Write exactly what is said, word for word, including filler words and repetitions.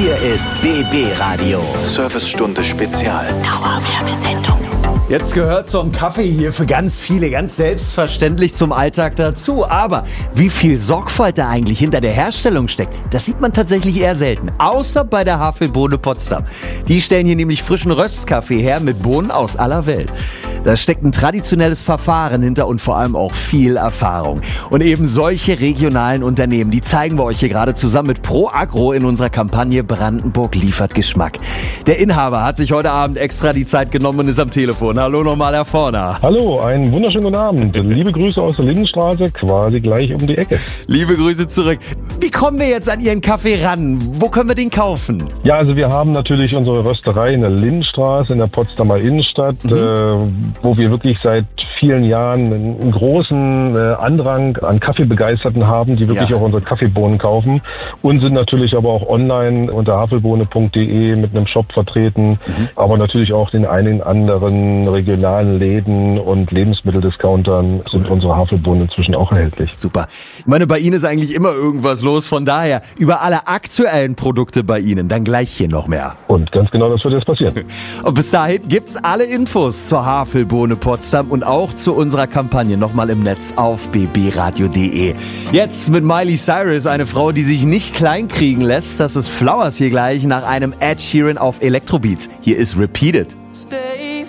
Hier ist B B Radio. Servicestunde Spezial. Dauerwerbesendung. Jetzt gehört so ein Kaffee hier für ganz viele ganz selbstverständlich zum Alltag dazu. Aber wie viel Sorgfalt da eigentlich hinter der Herstellung steckt, das sieht man tatsächlich eher selten. Außer bei der Havelbohne Potsdam. Die stellen hier nämlich frischen Röstkaffee her mit Bohnen aus aller Welt. Da steckt ein traditionelles Verfahren hinter und vor allem auch viel Erfahrung. Und eben solche regionalen Unternehmen, die zeigen wir euch hier gerade zusammen mit Pro Agro in unserer Kampagne Brandenburg liefert Geschmack. Der Inhaber hat sich heute Abend extra die Zeit genommen und ist am Telefon. Hallo nochmal, Herr Forner. Hallo, einen wunderschönen guten Abend. Liebe Grüße aus der Lindenstraße, quasi gleich um die Ecke. Liebe Grüße zurück. Wie kommen wir jetzt an Ihren Kaffee ran? Wo können wir den kaufen? Ja, also wir haben natürlich unsere Rösterei in der Lindenstraße in der Potsdamer Innenstadt, mhm. äh, wo wir wirklich seit vielen Jahren einen großen äh, Andrang an Kaffeebegeisterten haben, die wirklich ja. auch unsere Kaffeebohnen kaufen und sind natürlich aber auch online unter havelbohne punkt de mit einem Shop vertreten, mhm. aber natürlich auch den einen anderen regionalen Läden und Lebensmitteldiscountern sind unsere Havelbohnen inzwischen auch erhältlich. Super. Ich meine, bei Ihnen ist eigentlich immer irgendwas los, von daher über alle aktuellen Produkte bei Ihnen, dann gleich hier noch mehr. Und ganz genau, das wird jetzt passieren. Und bis dahin gibt's alle Infos zur Havelbohne Potsdam und auch zu unserer Kampagne nochmal im Netz auf b b radio punkt de. Jetzt mit Miley Cyrus, eine Frau, die sich nicht kleinkriegen lässt. Das ist Flowers hier gleich nach einem Ed Sheeran auf Electrobeats. Hier ist Repeated.